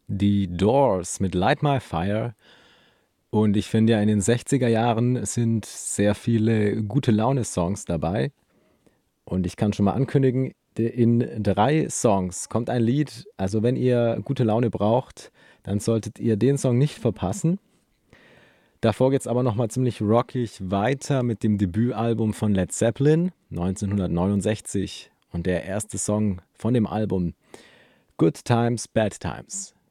Die Doors mit Light My Fire. Und ich finde ja, in den 60er Jahren sind sehr viele gute Laune-Songs dabei. Und ich kann schon mal ankündigen, in 3 Songs kommt ein Lied. Also wenn ihr gute Laune braucht, dann solltet ihr den Song nicht verpassen. Davor geht es aber nochmal ziemlich rockig weiter mit dem Debütalbum von Led Zeppelin 1969. Und der erste Song von dem Album, Good Times, Bad Times.